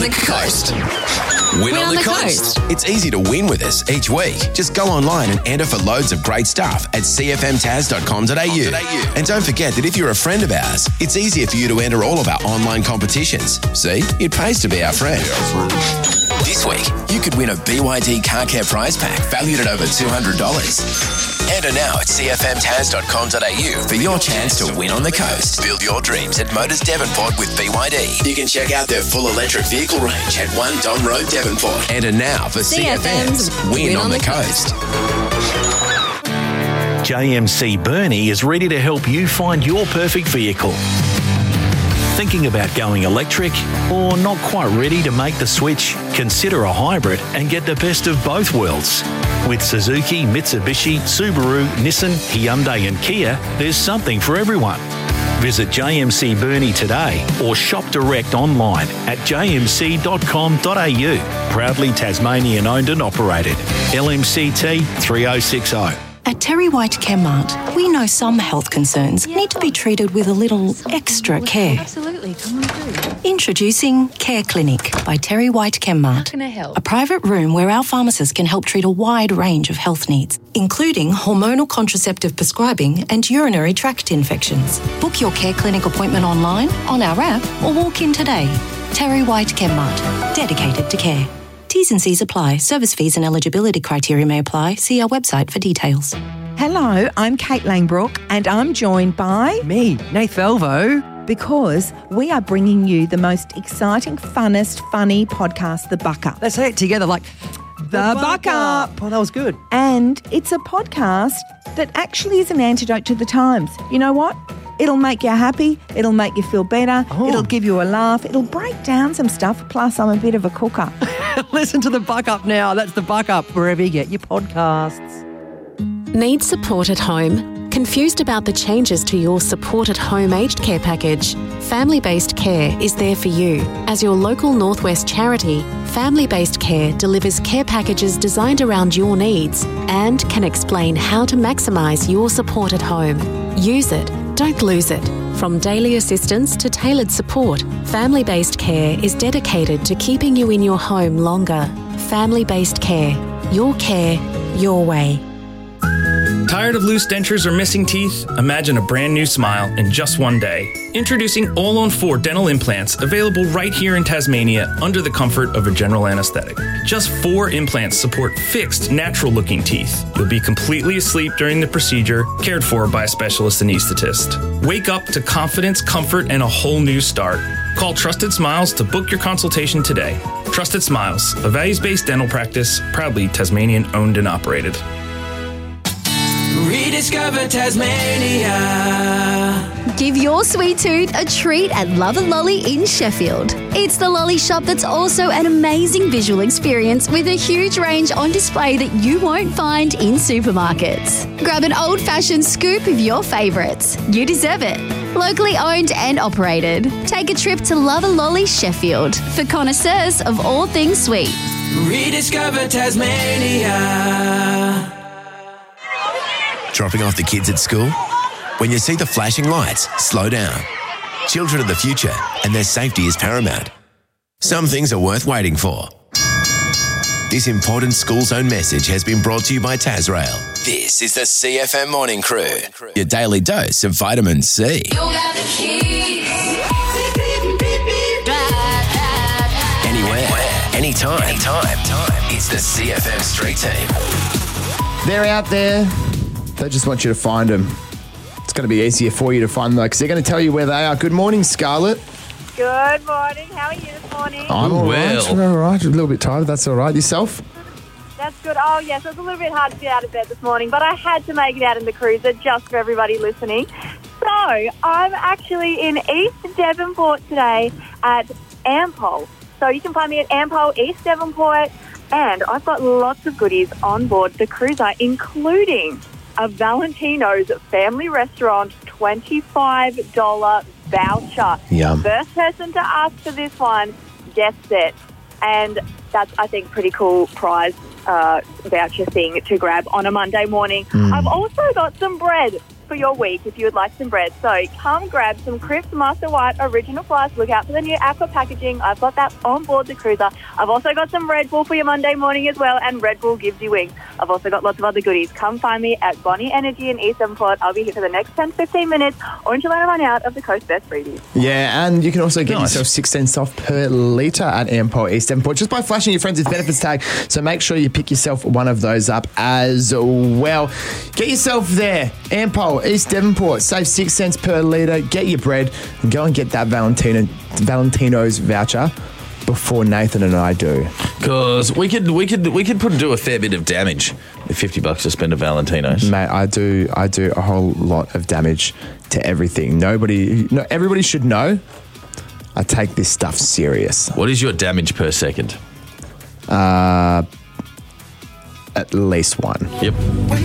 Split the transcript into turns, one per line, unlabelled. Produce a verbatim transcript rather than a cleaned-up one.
the coast.
Win, on, on the, the coast. coast. It's easy to win with us each week. Just go online and enter for loads of great stuff at c f m taz dot com dot a u. And don't forget that if you're a friend of ours, it's easier for you to enter all of our online competitions. See, it pays to be our friend. This week, you could win a B Y D car care prize pack valued at over two hundred dollars. Enter now at c f m taz dot com dot a u for your chance to win on the coast. Build your dreams at Motors Devonport with B Y D. You can check out their full electric vehicle range at one Don Road, Devonport. Enter now for C F M's Win, Win on, on the, the Coast.
J M C Burnie is ready to help you find your perfect vehicle. Thinking about going electric or not quite ready to make the switch? Consider a hybrid and get the best of both worlds. With Suzuki, Mitsubishi, Subaru, Nissan, Hyundai and Kia, there's something for everyone. Visit J M C Burnie today or shop direct online at j m c dot com dot a u. Proudly Tasmanian owned and operated. L M C T three oh six oh.
At Terry White Chemmart, we know some health concerns need to be treated with a little extra care.
Absolutely, come on through.
Introducing Care Clinic by Terry White Chemmart.
How can I help?
A private room where our pharmacists can help treat a wide range of health needs, including hormonal contraceptive prescribing and urinary tract infections. Book your Care Clinic appointment online, on our app, or walk in today. Terry White Chemmart, dedicated to care. T's and C's apply. Service fees and eligibility criteria may apply. See our website for details.
Hello, I'm Kate Langbrook and I'm joined by...
Me, Nath Velvo.
Because we are bringing you the most exciting, funnest, funny podcast, The Buck Up.
Let's say it together like...
The, the Buck, Buck Up.
Up. Oh, that was good.
And it's a podcast that actually is an antidote to the times. You know what? It'll make you happy. It'll make you feel better. Oh. It'll give you a laugh. It'll break down some stuff. Plus, I'm a bit of a cooker.
Listen to The Buck Up now. That's The Buck Up, wherever you get your podcasts.
Need support at home? Confused about the changes to your support at home aged care package? Family Based Care is there for you. As your local Northwest charity, Family Based Care delivers care packages designed around your needs and can explain how to maximise your support at home. Use it. Don't lose it. From daily assistance to tailored support, Family Based Care is dedicated to keeping you in your home longer. Family Based Care. Your care, your way.
Tired of loose dentures or missing teeth? Imagine a brand new smile in just one day. Introducing All on four dental implants, available right here in Tasmania under the comfort of a general anesthetic. Just four implants support fixed, natural-looking teeth. You'll be completely asleep during the procedure, cared for by a specialist anaesthetist. Wake up to confidence, comfort, and a whole new start. Call Trusted Smiles to book your consultation today. Trusted Smiles, a values-based dental practice, proudly Tasmanian owned and operated.
Rediscover Tasmania.
Give your sweet tooth a treat at Love a Lolly in Sheffield. It's the lolly shop that's also an amazing visual experience with a huge range on display that you won't find in supermarkets. Grab an old-fashioned scoop of your favourites. You deserve it. Locally owned and operated. Take a trip to Love a Lolly Sheffield for connoisseurs of all things sweet.
Rediscover Tasmania.
Dropping off the kids at school? When you see the flashing lights, slow down. Children are the future, and their safety is paramount. Some things are worth waiting for. This important school zone message has been brought to you by Tasrail. This is the C F M Morning Crew, your daily dose of vitamin C. Anywhere, anytime, anytime. It's the C F M Street Team.
They're out there. They just want you to find them. It's going to be easier for you to find them because they're going to tell you where they are. Good morning, Scarlett.
Good morning. How are you this morning?
I'm all right. I'm all right. A little bit tired. That's all right. Yourself?
That's good. Oh, yes. It was a little bit hard to get out of bed this morning, but I had to make it out in the cruiser just for everybody listening. So I'm actually in East Devonport today at Ampol. So you can find me at Ampol, East Devonport, and I've got lots of goodies on board the cruiser, including a Valentino's family restaurant twenty-five dollars voucher.
Yum.
First person to ask for this one gets it. And that's, I think, pretty cool prize uh, voucher thing to grab on a Monday morning. Mm. I've also got some bread. for your week if you would like some bread. So come grab some Cripps Master White Original Slice. Look out for the new aqua packaging. I've got that on board the cruiser. I've also got some Red Bull for your Monday morning as well, and Red Bull gives you wings. I've also got lots of other goodies. Come find me at Bonnie Energy in East Devonport. I'll be here for the next ten to fifteen minutes, or until I run out of the Coast Best freebies.
Yeah, and you can also get
Nice.
yourself six cents off per litre at Ampol East Devonport just by flashing your friends with benefits tag. So make sure you pick yourself one of those up as well. Get yourself there. Ampol East Devonport. Save six cents per litre. Get your bread and go and get that Valentina, Valentino's voucher before Nathan and I do.
Because we could we could we could put do a fair bit of damage with fifty bucks to spend at Valentino's.
Mate, I do I do a whole lot of damage to everything. Nobody, no, everybody should know I take this stuff serious.
What is your damage per second?
Uh, at least one.
Yep.